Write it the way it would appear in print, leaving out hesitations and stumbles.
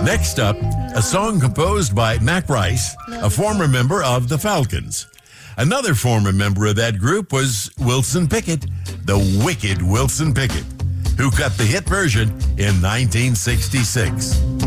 Next up, a song composed by Mac Rice, a former member of the Falcons. Another former member of that group was Wilson Pickett, the wicked Wilson Pickett, who cut the hit version in 1966.